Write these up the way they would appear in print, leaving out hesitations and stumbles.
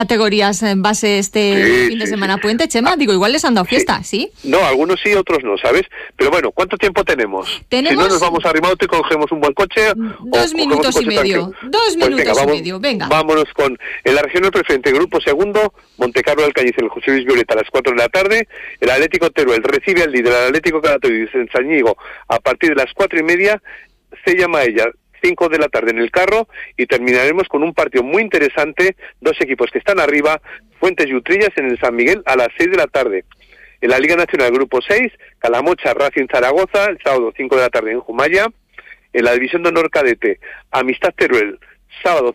categorías en base este fin de semana puente, Chema? Digo, igual les han dado fiesta, ¿sí? No, algunos sí, otros no, ¿sabes? Pero bueno, ¿cuánto tiempo tenemos? Si no nos vamos a Rimaute, cogemos un buen coche. 2 minutos y medio. 2 minutos y medio, venga. Vámonos con en la regional preferente, grupo segundo, Montecarlo Alcañiz, el José Luis Violeta a las 4 de la tarde. El Atlético Teruel recibe al líder, el Atlético Calatayud en Sañigo, a partir de las 4:30. Se llama ella 5 de la tarde en el Carro, y terminaremos con un partido muy interesante, dos equipos que están arriba, Fuentes y Utrillas en el San Miguel a las 6 de la tarde. En la Liga Nacional Grupo 6, Calamocha Racing Zaragoza, el sábado 5 de la tarde en Jumaya. En la División de Honor Cadete, Amistad Teruel, sábado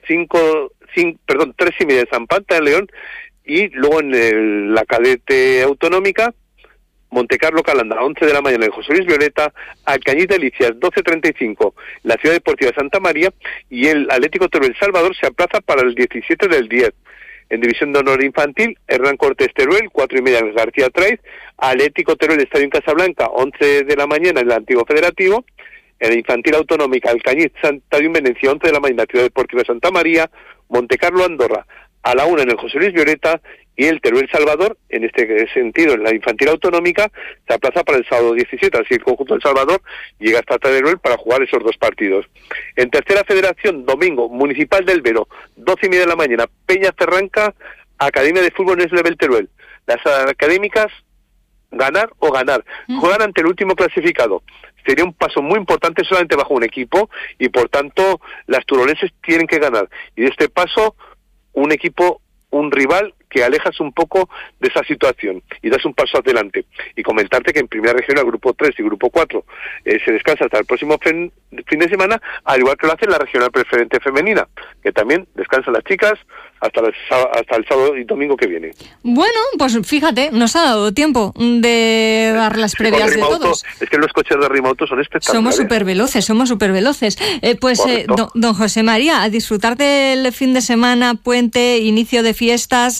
3:30 en San Panta de León, y luego en la Cadete Autonómica, Montecarlo Calanda, 11 de la mañana en José Luis Violeta, Alcañiz Delicias, 12:35, la Ciudad Deportiva de Santa María, y el Atlético Teruel Salvador se aplaza para el 17 del 10. En División de Honor Infantil, Hernán Cortés Teruel, 4:30 en García Traiz, Atlético Teruel Estadio en Casablanca, 11 de la mañana en el Antiguo Federativo. En la Infantil Autonómica, Alcañiz Estadio en Venecia, 11 de la mañana, Ciudad Deportiva de Santa María, Montecarlo Andorra, a la 1 en el José Luis Violeta, y el Teruel Salvador, en este sentido, en la Infantil Autonómica, se aplaza para el sábado 17, así el conjunto del Salvador llega hasta Teruel para jugar esos dos partidos. En tercera federación, domingo, Municipal del Vero, 12:30 de la mañana, Peña Ferranca, Academia de Fútbol Next Level Teruel. Las académicas, ganar o ganar. Juegan ante el último clasificado. Sería un paso muy importante solamente bajo un equipo, y por tanto las turolenses tienen que ganar. Y de este paso, un rival que alejas un poco de esa situación y das un paso adelante. Y comentarte que en Primera Regional, Grupo 3 y Grupo 4 se descansa hasta el próximo fin de semana, al igual que lo hace la Regional Preferente Femenina, que también descansan las chicas hasta el sábado y domingo que viene. Bueno, pues fíjate, nos ha dado tiempo de dar las previas de todos. Es que los coches de Rimauto son espectaculares. Somos súper veloces. Don José María, a disfrutar del fin de semana, puente, inicio de fiestas,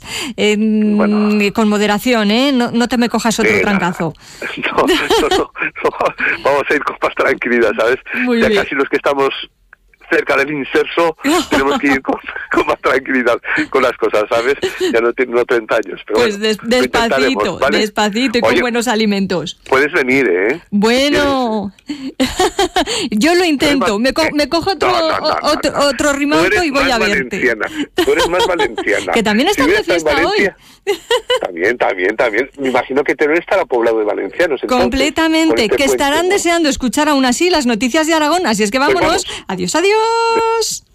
con moderación, ¿eh? No te me cojas otro trancazo. No, vamos a ir con más tranquilidad, ¿sabes? Muy ya bien. Casi los que estamos cerca del inserso tenemos que ir con más tranquilidad con las cosas, ¿sabes? Ya no tengo 30 años, pero pues bueno, despacito, ¿vale? Despacito y con buenos alimentos. Puedes venir, ¿eh? Bueno, yo lo intento, me cojo otro Rimauto y voy a verte. Tú eres más valenciana. Que también están de fiesta hoy. También. Me imagino que Teruel estará poblado de valencianos. Entonces, completamente, que estarán deseando escuchar aún así las noticias de Aragón. Así es que vámonos. Adiós.